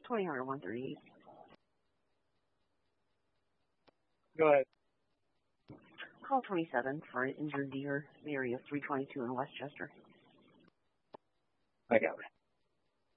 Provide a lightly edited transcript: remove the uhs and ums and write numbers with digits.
20 138. Go ahead. Call 27 for an injured deer, the area of 322 in Westchester. I got it.